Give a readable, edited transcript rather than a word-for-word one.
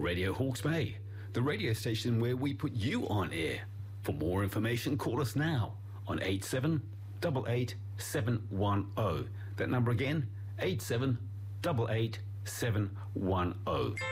Radio Hawke's Bay, the radio station where we put you on air. For more information, call us now on 8788 That number again, 8788 710.